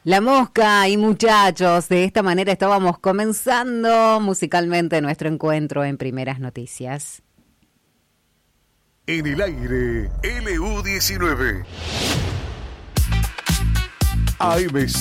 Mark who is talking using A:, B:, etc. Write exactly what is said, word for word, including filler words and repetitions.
A: La Mosca y muchachos, de esta manera estábamos comenzando musicalmente nuestro encuentro en Primeras Noticias.
B: En el aire, L U diecinueve. A M